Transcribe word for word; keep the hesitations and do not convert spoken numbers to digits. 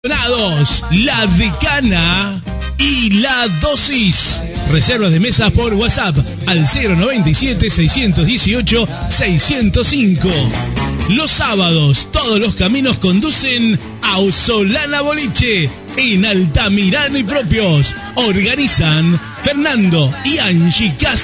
La Decana y La Dosis. Reservas de mesas por WhatsApp al cero noventa y siete, seiscientos dieciocho, seiscientos cinco. Los sábados todos los caminos conducen a Solana Boliche en Altamirano y Propios. Organizan Fernando y Angie Casa.